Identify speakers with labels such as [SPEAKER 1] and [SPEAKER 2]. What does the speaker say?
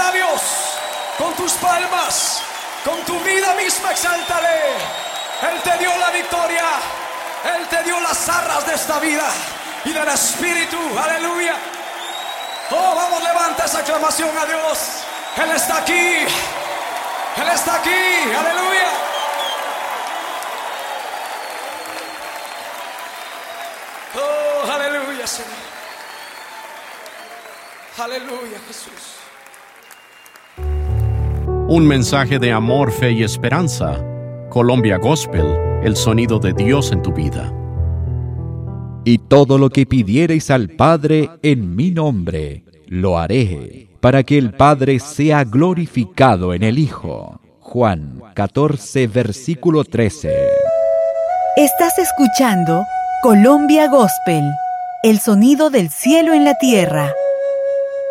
[SPEAKER 1] labios, con tus palmas, con tu vida misma, exáltale. Él te dio la victoria, Él te dio las arras de esta vida y del Espíritu. Aleluya. Oh, vamos, levanta esa aclamación a Dios. Él está aquí, Él está aquí. Aleluya. Oh, aleluya, Señor. Aleluya, Jesús.
[SPEAKER 2] Un mensaje de amor, fe y esperanza. Colombia Gospel, el sonido de Dios en tu vida.
[SPEAKER 3] Y todo lo que pidiereis al Padre en mi nombre, lo haré, para que el Padre sea glorificado en el Hijo. Juan 14, versículo 13.
[SPEAKER 4] Estás escuchando Colombia Gospel, el sonido del cielo en la tierra.